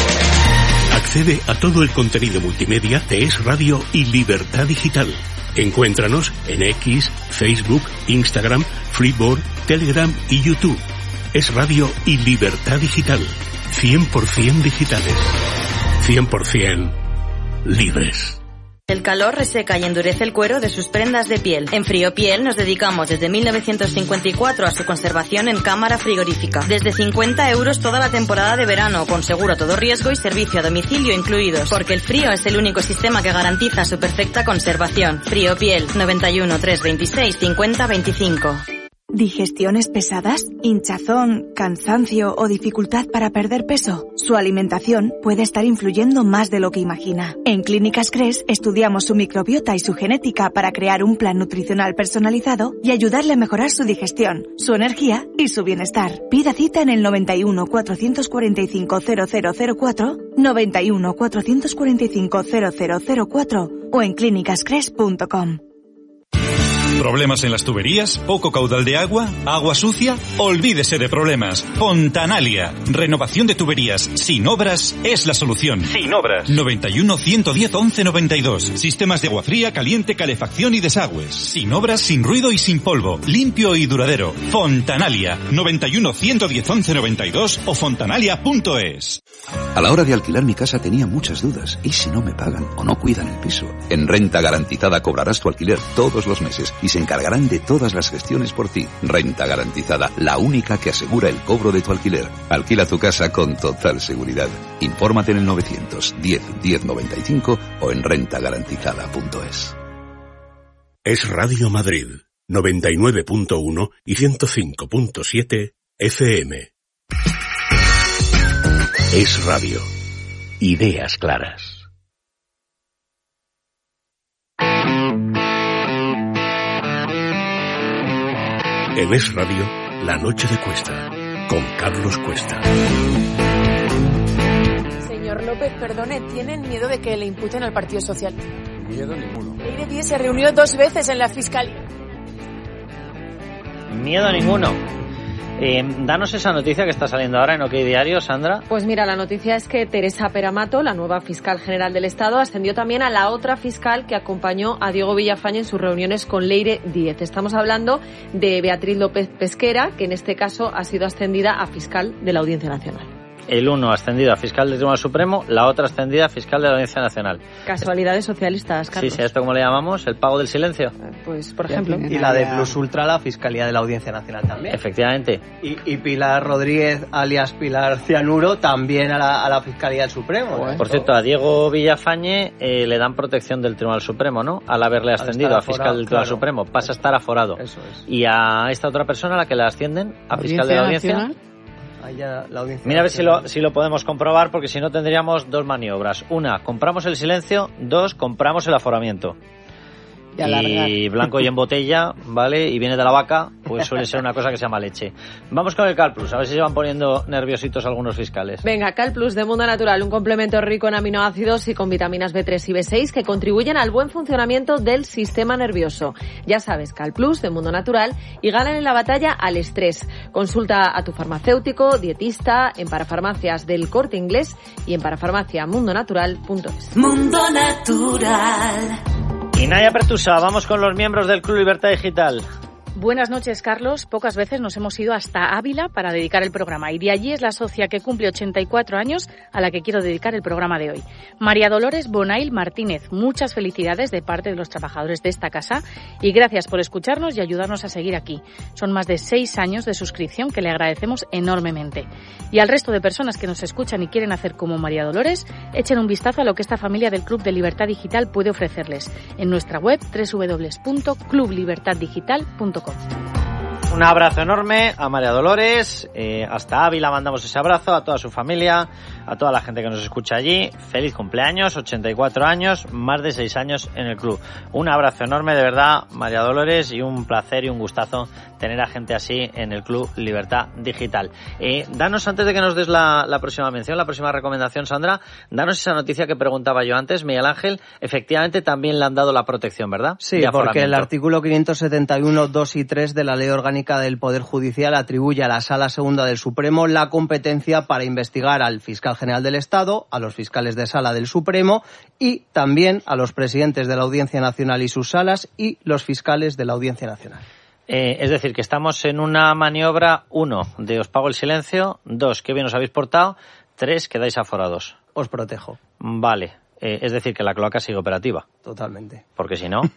Accede a todo el contenido multimedia de Es Radio y Libertad Digital. Encuéntranos en X, Facebook, Instagram, Freeboard, Telegram y YouTube. Es Radio y Libertad Digital. cien por ciento digitales. cien por ciento libres. El calor reseca y endurece el cuero de sus prendas de piel. En Friopiel nos dedicamos desde mil novecientos cincuenta y cuatro a su conservación en cámara frigorífica. Desde cincuenta euros toda la temporada de verano, con seguro a todo riesgo y servicio a domicilio incluidos. Porque el frío es el único sistema que garantiza su perfecta conservación. Friopiel, noventa y uno, trescientos veintiséis, cincuenta veinticinco. ¿Digestiones pesadas? ¿Hinchazón, cansancio o dificultad para perder peso? Su alimentación puede estar influyendo más de lo que imagina. En Clínicas Cres estudiamos su microbiota y su genética para crear un plan nutricional personalizado y ayudarle a mejorar su digestión, su energía y su bienestar. Pida cita en el noventa y uno, cuatrocientos cuarenta y cinco, cero cero cero cuatro, noventa y uno, cuatrocientos cuarenta y cinco, cero cero cero cuatro o en clínicas cres punto com. ¿Problemas en las tuberías? ¿Poco caudal de agua? ¿Agua sucia? Olvídese de problemas. Fontanalia. Renovación de tuberías sin obras es la solución. Sin obras. noventa y uno, ciento diez, once noventa y dos. Sistemas de agua fría, caliente, calefacción y desagües. Sin obras, sin ruido y sin polvo. Limpio y duradero. Fontanalia. noventa y uno, ciento diez, once noventa y dos o fontanalia punto es. A la hora de alquilar mi casa tenía muchas dudas. ¿Y si no me pagan o no cuidan el piso? En Renta Garantizada cobrarás tu alquiler todos los meses y se encargarán de todas las gestiones por ti. Renta Garantizada, la única que asegura el cobro de tu alquiler. Alquila tu casa con total seguridad. Infórmate en el novecientos diez, diez noventa y cinco o en renta garantizada punto es. Es Radio Madrid, noventa y nueve punto uno y ciento cinco punto siete F M. Es Radio. Ideas claras. En Es Radio, La Noche de Cuesta, con Carlos Cuesta. Señor López, perdone, ¿tienen miedo de que le imputen al Partido Social? Miedo ninguno. Leire Díez se reunió dos veces en la Fiscalía. Miedo ninguno. Eh, danos esa noticia que está saliendo ahora en OK Diario, Sandra. Pues mira, la noticia es que Teresa Peramato, la nueva fiscal general del Estado, ascendió también a la otra fiscal que acompañó a Diego Villafañe en sus reuniones con Leire Díez. Estamos hablando de Beatriz López Pesquera, que en este caso ha sido ascendida a fiscal de la Audiencia Nacional. El uno ascendido a fiscal del Tribunal Supremo, la otra ascendida a fiscal de la Audiencia Nacional. Casualidades socialistas, Carlos. Sí, sí, ¿esto cómo le llamamos? ¿El pago del silencio? Pues, por ejemplo. Y la de Plus Ultra, la Fiscalía de la Audiencia Nacional también. Efectivamente. Y, y Pilar Rodríguez, alias Pilar Cianuro, también a la, a la Fiscalía del Supremo. ¿no? Por cierto, a Diego Villafañe eh, le dan protección del Tribunal Supremo, ¿no? Al haberle ascendido a fiscal del Tribunal claro. Supremo. Pasa a estar aforado. Eso es. Y a esta otra persona, a la que la ascienden, a fiscal de la Audiencia... Nacional? La Mira a ver si lo, si lo podemos comprobar, porque si no tendríamos dos maniobras. Una, compramos el silencio. Dos, compramos el aforamiento. Y, y blanco y en botella, ¿vale? Y viene de la vaca, pues suele ser una cosa que se llama leche. Vamos con el CalPlus, a ver si se van poniendo nerviositos algunos fiscales. Venga, CalPlus de Mundo Natural, un complemento rico en aminoácidos y con vitaminas B tres y B seis que contribuyen al buen funcionamiento del sistema nervioso. Ya sabes, CalPlus de Mundo Natural y ganan en la batalla al estrés. Consulta a tu farmacéutico, dietista, en parafarmacias del Corte Inglés y en parafarmacia mundo natural punto es. Mundo Natural. Y Naya Pertusa, vamos con los miembros del Club Libertad Digital. Buenas noches, Carlos. Pocas veces nos hemos ido hasta Ávila para dedicar el programa y de allí es la socia que cumple ochenta y cuatro años a la que quiero dedicar el programa de hoy. María Dolores Bonail Martínez, muchas felicidades de parte de los trabajadores de esta casa y gracias por escucharnos y ayudarnos a seguir aquí. Son más de seis años de suscripción que le agradecemos enormemente. Y al resto de personas que nos escuchan y quieren hacer como María Dolores, echen un vistazo a lo que esta familia del Club de Libertad Digital puede ofrecerles en nuestra web doble u doble u doble u punto club libertad digital punto com. Un abrazo enorme a María Dolores, eh, hasta Ávila mandamos ese abrazo, a toda su familia, a toda la gente que nos escucha allí. Feliz cumpleaños, ochenta y cuatro años, más de seis años en el club. Un abrazo enorme, de verdad, María Dolores, y un placer y un gustazo tener a gente así en el Club Libertad Digital. Eh, danos, antes de que nos des la, la próxima mención, la próxima recomendación, Sandra, danos esa noticia que preguntaba yo antes, Miguel Ángel, efectivamente también le han dado la protección, ¿verdad? Sí, porque el artículo quinientos setenta y uno, dos y tres de la Ley Orgánica del Poder Judicial atribuye a la Sala Segunda del Supremo la competencia para investigar al fiscal general del Estado, a los fiscales de sala del Supremo y también a los presidentes de la Audiencia Nacional y sus salas y los fiscales de la Audiencia Nacional. Eh, es decir, que estamos en una maniobra, uno, de os pago el silencio, dos, qué bien os habéis portado, tres, quedáis aforados. Os protejo. Vale, eh, es decir, que la cloaca sigue operativa. Totalmente. Porque si no,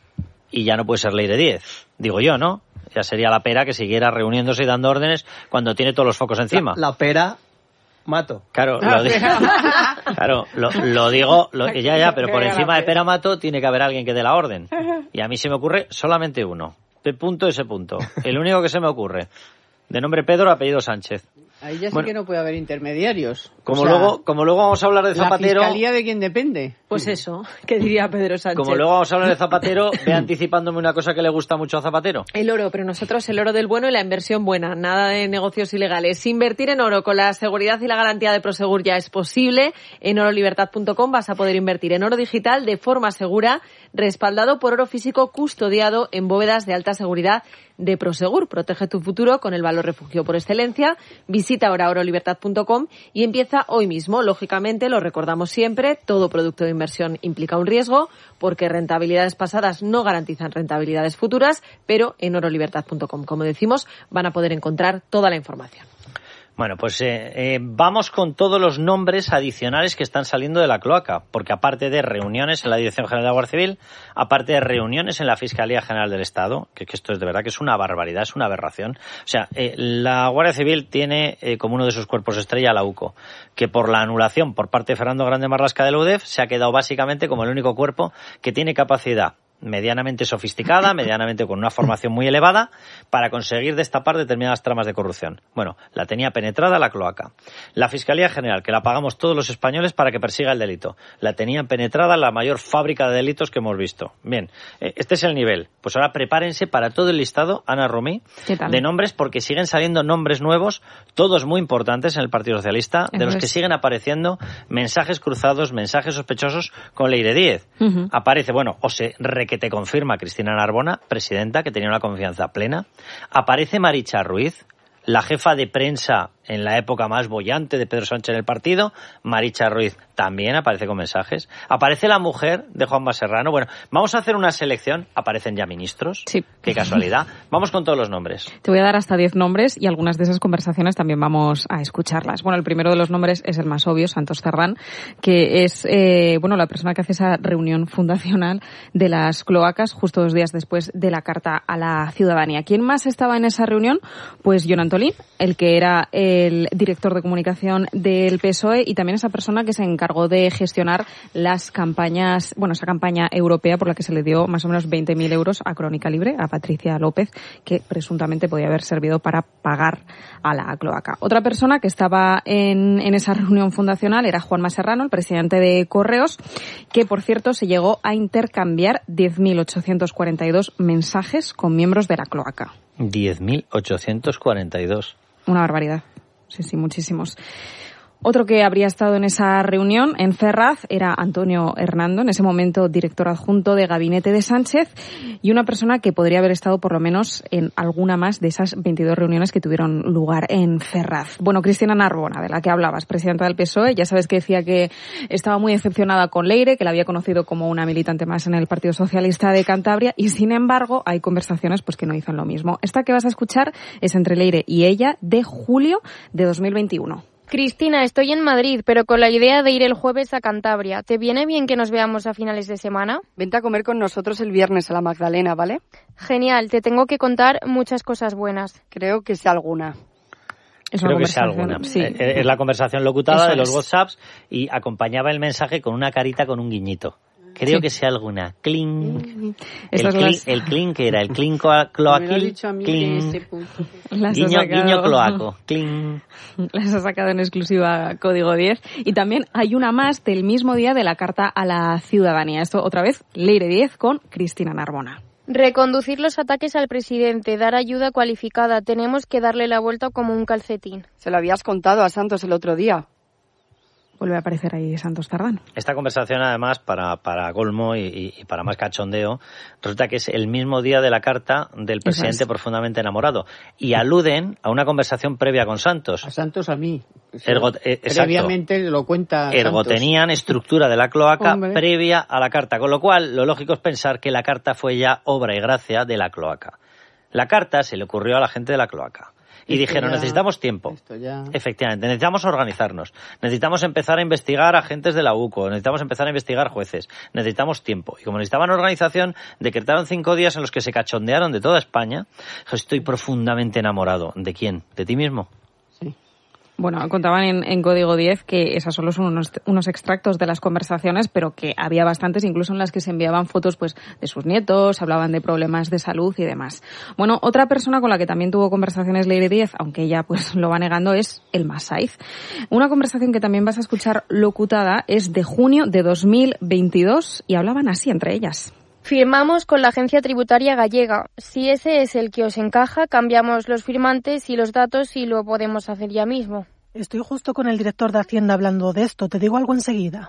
y ya no puede ser ley de diez, digo yo, ¿no? Ya sería la pera que siguiera reuniéndose y dando órdenes cuando tiene todos los focos encima. La, la pera, mato. Claro, lo, di- claro, lo, lo digo, lo, ya, ya, pero por encima de pera mato tiene que haber alguien que dé la orden. Y a mí se me ocurre solamente uno. P punto ese punto. El único que se me ocurre. De nombre Pedro, apellido Sánchez. Ahí ya sí Bueno, que no puede haber intermediarios. Como, O sea, luego, como luego vamos a hablar de Zapatero... ¿La fiscalía de quién depende? Pues eso, que diría Pedro Sánchez. Como luego vamos a hablar de Zapatero, ve anticipándome una cosa que le gusta mucho a Zapatero. El oro, pero nosotros el oro del bueno y la inversión buena, nada de negocios ilegales. Invertir en oro con la seguridad y la garantía de Prosegur ya es posible. En oro libertad punto com vas a poder invertir en oro digital de forma segura, respaldado por oro físico custodiado en bóvedas de alta seguridad de Prosegur. Protege tu futuro con el valor refugio por excelencia. Visita ahora oro libertad punto com y empieza hoy mismo. Lógicamente, lo recordamos siempre, todo producto de inversión implica un riesgo porque rentabilidades pasadas no garantizan rentabilidades futuras, pero en oro libertad punto com, como decimos, van a poder encontrar toda la información. Bueno, pues eh, eh, vamos con todos los nombres adicionales que están saliendo de la cloaca, porque aparte de reuniones en la Dirección General de la Guardia Civil, aparte de reuniones en la Fiscalía General del Estado, que, que esto es de verdad que es una barbaridad, es una aberración. O sea, eh, la Guardia Civil tiene eh, como uno de sus cuerpos estrella la U C O, que por la anulación por parte de Fernando Grande Marlasca de la U D E F se ha quedado básicamente como el único cuerpo que tiene capacidad medianamente sofisticada, medianamente con una formación muy elevada, para conseguir destapar determinadas tramas de corrupción. Bueno, la tenía penetrada la cloaca. La Fiscalía General, que la pagamos todos los españoles para que persiga el delito, la tenían penetrada la mayor fábrica de delitos que hemos visto. Bien, eh, este es el nivel. Pues ahora prepárense para todo el listado, Ana Romí, de nombres, porque siguen saliendo nombres nuevos, todos muy importantes en el Partido Socialista, de los que siguen apareciendo mensajes cruzados, mensajes sospechosos con Leire Díez. Uh-huh. Aparece, bueno, o se re que te confirma Cristina Narbona, presidenta, que tenía una confianza plena. Aparece Maricha Ruiz, la jefa de prensa en la época más boyante de Pedro Sánchez en el partido. Maricha Ruiz también aparece con mensajes. Aparece la mujer de Juanma Serrano. Bueno, vamos a hacer una selección. Aparecen ya ministros. Sí. Qué casualidad. Vamos con todos los nombres. Te voy a dar hasta diez nombres y algunas de esas conversaciones también vamos a escucharlas. Bueno, el primero de los nombres es el más obvio, Santos Cerdán, que es eh, bueno la persona que hace esa reunión fundacional de las cloacas justo dos días después de la carta a la ciudadanía. ¿Quién más estaba en esa reunión? Pues Jon Antolín, el que era el director de comunicación del P S O E y también esa persona que se encargó de gestionar las campañas, bueno, esa campaña europea por la que se le dio más o menos veinte mil euros a Crónica Libre, a Patricia López, que presuntamente podía haber servido para pagar a la cloaca. Otra persona que estaba en, en esa reunión fundacional era Juanma Serrano, el presidente de Correos, que por cierto se llegó a intercambiar diez mil ochocientos cuarenta y dos mensajes con miembros de la cloaca. diez mil ochocientos cuarenta y dos. Una barbaridad. Sí, sí, muchísimos. Otro que habría estado en esa reunión en Ferraz era Antonio Hernando, en ese momento director adjunto de gabinete de Sánchez, y una persona que podría haber estado por lo menos en alguna más de esas veintidós reuniones que tuvieron lugar en Ferraz. Bueno, Cristina Narbona, de la que hablabas, presidenta del P S O E, ya sabes que decía que estaba muy decepcionada con Leire, que la había conocido como una militante más en el Partido Socialista de Cantabria, y sin embargo hay conversaciones pues que no dicen lo mismo. Esta que vas a escuchar es entre Leire y ella de julio de dos mil veintiuno. Cristina, estoy en Madrid, pero con la idea de ir el jueves a Cantabria. ¿Te viene bien que nos veamos a finales de semana? Vente a comer con nosotros el viernes a la Magdalena, ¿vale? Genial, te tengo que contar muchas cosas buenas. Creo que sé alguna. Es Creo que sea alguna. Sí. Es la conversación locutada Eso de los es. WhatsApps y acompañaba el mensaje con una carita con un guiñito. Creo sí. que sea alguna. Cling. El, clink, las... el clink que era el clink cloaquil. Clink. Guiño, guiño cloaco. Clink. Las ha sacado en exclusiva Código diez. Y también hay una más del mismo día de la Carta a la Ciudadanía. Esto otra vez, Leire diez con Cristina Narbona. Reconducir los ataques al presidente, dar ayuda cualificada. Tenemos que darle la vuelta como un calcetín. Se lo habías contado a Santos el otro día. Vuelve a aparecer ahí Santos Cerdán. Esta conversación, además, para, para colmo y, y para más cachondeo, resulta que es el mismo día de la carta del presidente es. profundamente enamorado. Y aluden a una conversación previa con Santos. A Santos, a mí. Ergo, eh, Previamente lo cuenta Ergo Santos. Tenían estructura de la cloaca Hombre. previa a la carta. Con lo cual, lo lógico es pensar que la carta fue ya obra y gracia de la cloaca. La carta se le ocurrió a la gente de la cloaca. Y esto dijeron, ya, necesitamos tiempo. Ya... Efectivamente, necesitamos organizarnos. Necesitamos empezar a investigar agentes de la U C O. Necesitamos empezar a investigar jueces. Necesitamos tiempo. Y como necesitaban organización, decretaron cinco días en los que se cachondearon de toda España. Estoy profundamente enamorado. ¿De quién? ¿De ti mismo? Bueno, contaban en, en Código diez que esas solo son unos, unos extractos de las conversaciones, pero que había bastantes, incluso en las que se enviaban fotos pues de sus nietos, hablaban de problemas de salud y demás. Bueno, otra persona con la que también tuvo conversaciones Leire diez, aunque ella pues lo va negando, es Elma Saiz. Una conversación que también vas a escuchar locutada es de junio de dos mil veintidós y hablaban así entre ellas. Firmamos con la Agencia Tributaria Gallega. Si ese es el que os encaja, cambiamos los firmantes y los datos y lo podemos hacer ya mismo. Estoy justo con el director de Hacienda hablando de esto. Te digo algo enseguida.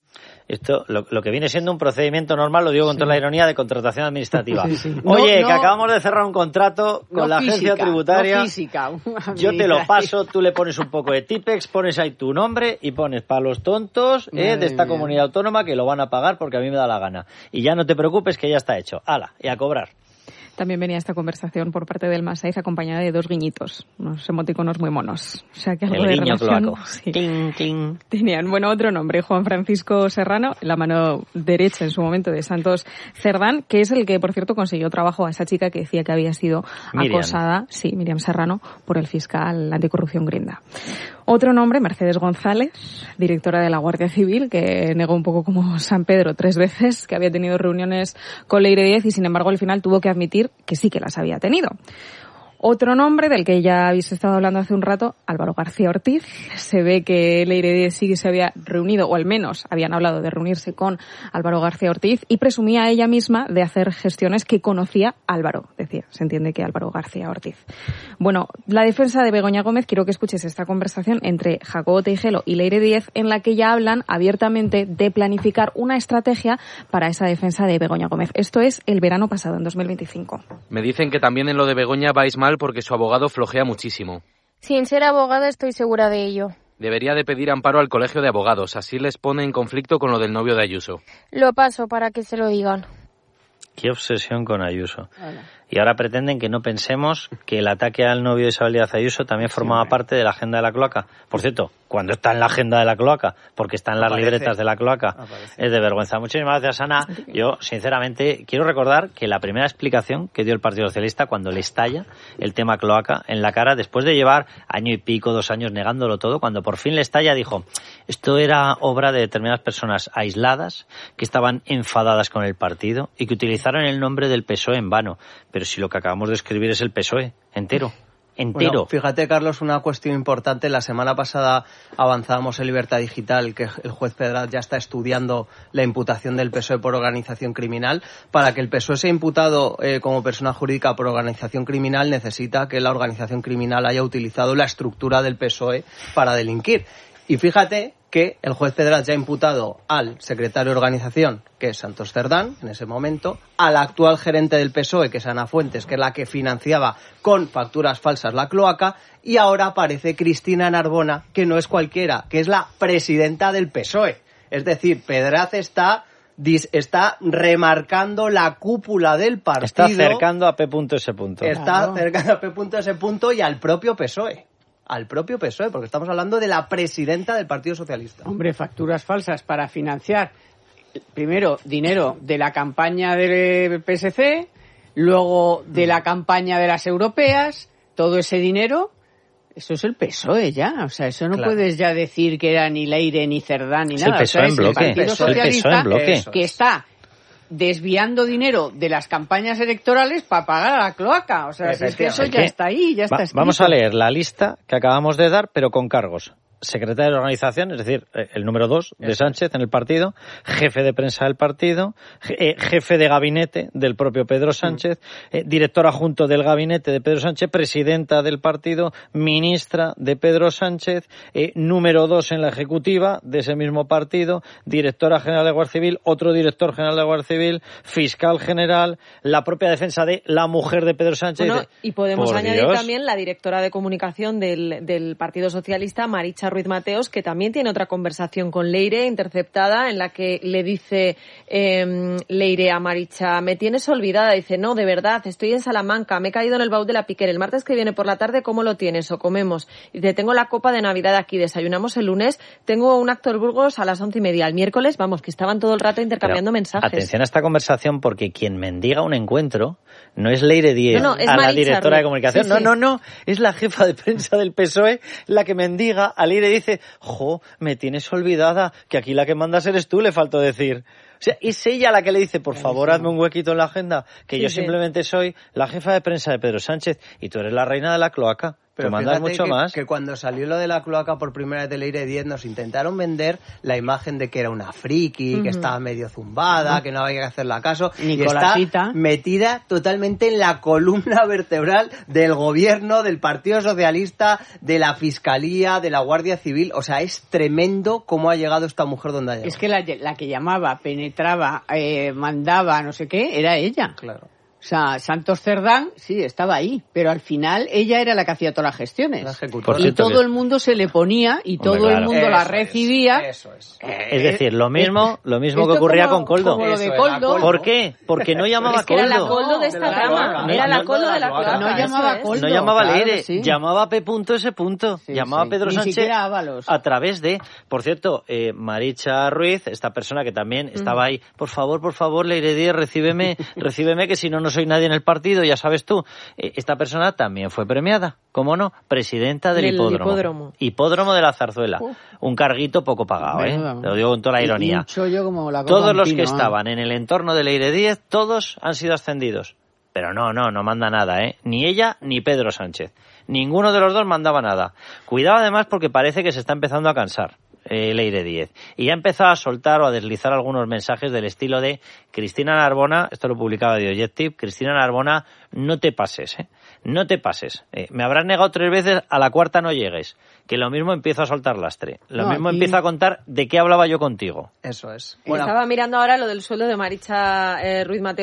Esto, lo, lo que viene siendo un procedimiento normal, lo digo con sí. toda la ironía, de contratación administrativa. Sí, sí. Oye, no, que no, acabamos de cerrar un contrato con no la física, agencia tributaria. No física, yo te lo paso, tú le pones un poco de Tipex, pones ahí tu nombre y pones para los tontos eh, de esta mía. comunidad autónoma que lo van a pagar porque a mí me da la gana. Y ya no te preocupes que ya está hecho. ¡Hala! Y a cobrar. También venía esta conversación por parte del Elma Saiz acompañada de dos guiñitos, unos emoticonos muy monos. O sea que algo el de guiño relación cloaco. Sí. Cling, cling. Tenían, bueno, otro nombre, Juan Francisco Serrano, la mano derecha en su momento de Santos Cerdán, que es el que, por cierto, consiguió trabajo a esa chica que decía que había sido Miriam. acosada, sí, Miriam Serrano, por el fiscal anticorrupción Grinda. Otro nombre, Mercedes González, directora de la Guardia Civil, que negó un poco como San Pedro tres veces, que había tenido reuniones con Leire diez y, sin embargo, al final tuvo que admitir que sí que las había tenido. Otro nombre del que ya habéis estado hablando hace un rato, Álvaro García Ortiz. Se ve que Leire diez sí que se había reunido, o al menos habían hablado de reunirse con Álvaro García Ortiz, y presumía ella misma de hacer gestiones que conocía Álvaro, decía. Se entiende que Álvaro García Ortiz. Bueno, la defensa de Begoña Gómez, quiero que escuches esta conversación entre Jacobo Teijelo y Leire diez, en la que ya hablan abiertamente de planificar una estrategia para esa defensa de Begoña Gómez. Esto es el verano pasado, en dos mil veinticinco. Me dicen que también en lo de Begoña vais mal porque su abogado flojea muchísimo. Sin ser abogada estoy segura de ello. Debería de pedir amparo al colegio de abogados, así les pone en conflicto con lo del novio de Ayuso. Lo paso para que se lo digan. Qué obsesión con Ayuso. Hola. Y ahora pretenden que no pensemos que el ataque al novio de Isabel Díaz Ayuso también formaba sí, parte de la agenda de la cloaca. Por cierto, cuando está en la agenda de la cloaca, porque está en las Aparece. libretas de la cloaca, Aparece. es de vergüenza. Muchísimas gracias, Ana. Yo, sinceramente, quiero recordar que la primera explicación que dio el Partido Socialista cuando le estalla el tema cloaca en la cara, después de llevar año y pico, dos años negándolo todo, cuando por fin le estalla, dijo, esto era obra de determinadas personas aisladas que estaban enfadadas con el partido y que utilizaron el nombre del P S O E en vano. Pero si lo que acabamos de escribir es el P S O E entero, entero. Bueno, fíjate, Carlos, una cuestión importante. La semana pasada avanzábamos en Libertad Digital que el juez Pedraz ya está estudiando la imputación del P S O E por organización criminal. Para que el P S O E sea imputado eh, como persona jurídica por organización criminal, necesita que la organización criminal haya utilizado la estructura del P S O E para delinquir. Y fíjate que el juez federal ya ha imputado al secretario de organización, que es Santos Cerdán, en ese momento, al actual gerente del P S O E, que es Ana Fuentes, que es la que financiaba con facturas falsas la cloaca, y ahora aparece Cristina Narbona, que no es cualquiera, que es la presidenta del P S O E. Es decir, Pedraz está... está remarcando la cúpula del partido. Está acercando a P S. Está Claro. acercando a P S. y al propio P S O E. Al propio P S O E, porque estamos hablando de la presidenta del Partido Socialista. Hombre, facturas falsas para financiar, primero, dinero de la campaña del P S C, luego de la campaña de las europeas, todo ese dinero... Eso es el P S O E ya, o sea, eso no Claro. puedes ya decir que era ni Leire ni Cerdán ni Es nada. el P S O E o sea, en es bloque. el Partido Es el P S O E Socialista en bloque. que está desviando dinero de las campañas electorales para pagar a la cloaca. O sea, si es que eso ya está ahí, ya está Va- escrito. Vamos a leer la lista que acabamos de dar, pero con cargos. Secretario de organización, es decir, eh, el número dos de Sánchez en el partido, jefe de prensa del partido, je- eh, jefe de gabinete del propio Pedro Sánchez, eh, director adjunto del gabinete de Pedro Sánchez, presidenta del partido, ministra de Pedro Sánchez, eh, número dos en la ejecutiva de ese mismo partido, directora general de Guardia Civil, otro director general de Guardia Civil, fiscal general, la propia defensa de la mujer de Pedro Sánchez. Bueno, Dice, y podemos por añadir Dios. también la directora de comunicación del, del Partido Socialista, Maricha Ruiz Mateos, que también tiene otra conversación con Leire interceptada en la que le dice eh, Leire a Maricha, me tienes olvidada. Dice, no, de verdad, estoy en Salamanca, me he caído en el baúl de la Piquer. El martes que viene por la tarde, ¿cómo lo tienes? O comemos. Dice, tengo la copa de Navidad aquí, desayunamos el lunes, tengo un acto en Burgos a las once y media. El miércoles, vamos, que estaban todo el rato intercambiando Pero, mensajes. Atención a esta conversación, porque quien mendiga un encuentro no es Leire Díez, No, no, es a la Maricha directora de Ruiz. comunicación. Sí, no, sí. no, no, es la jefa de prensa del P S O E la que mendiga a Leire y dice, jo, me tienes olvidada, que aquí la que mandas eres tú, le faltó decir. O sea, es ella la que le dice, por favor, hazme un huequito en la agenda, que Sí, yo sí. simplemente soy la jefa de prensa de Pedro Sánchez y tú eres la reina de la cloaca. Pero Tú mandas fíjate mucho que, más. que cuando salió lo de la cloaca por primera vez de Leire diez nos intentaron vender la imagen de que era una friki, Ujú. que estaba medio zumbada, que no había que hacerle caso. Y Nicolasita. está metida totalmente en la columna vertebral del gobierno, del Partido Socialista, de la Fiscalía, de la Guardia Civil. O sea, es tremendo cómo ha llegado esta mujer donde ha llegado. Es que la, la que llamaba, penetraba, eh, mandaba, no sé qué, era ella. Claro. O sea, Santos Cerdán, sí, estaba ahí, pero al final ella era la que hacía todas las gestiones. Por y cierto todo que- el mundo se le ponía y Hombre, todo el claro. mundo la Eso recibía. Eso es. Es decir, lo mismo, lo mismo que Esto ocurría como- con Coldo. como lo de Eso es, Coldo. la Coldo. ¿Por qué? Porque no llamaba Es que era la Coldo. Coldo de esta de la rama. cloaca. Era No, la Coldo de la cloaca. No llamaba eso es. Coldo. No llamaba claro Leire, que sí. llamaba P. ese punto. llamaba sí. Pedro Ni Sánchez siquiera Ábalos. a través de, por cierto, eh, Maricha Ruiz, esta persona que también estaba ahí, por favor, por favor, Leire Díez, recíbeme, recíbeme que si no, no soy nadie en el partido, ya sabes tú. Eh, esta persona también fue premiada, ¿cómo no? Presidenta del, Del hipódromo. hipódromo. Hipódromo de la Zarzuela. Uf. Un carguito poco pagado, ¿eh? Menuda. Lo digo con toda la Y ironía. un chollo como la copa Todos de un los pino, que ¿eh? estaban en el entorno de Leire Díez, todos han sido ascendidos. Pero no, no, no manda nada, ¿eh? Ni ella ni Pedro Sánchez. Ninguno de los dos mandaba nada. Cuidado además porque parece que se está empezando a cansar eh, Leire Díez. Y ya empezó a soltar o a deslizar algunos mensajes del estilo de Cristina Narbona, esto lo publicaba The Objective, Cristina Narbona, no te pases, ¿eh? No te pases. Eh, me habrás negado tres veces, a la cuarta no llegues. Que lo mismo empiezo a soltar lastre. Lo No, mismo aquí- empieza a contar de qué hablaba yo contigo. Eso es. Estaba mirando ahora lo del sueldo de Maricha eh, Ruiz Mateos.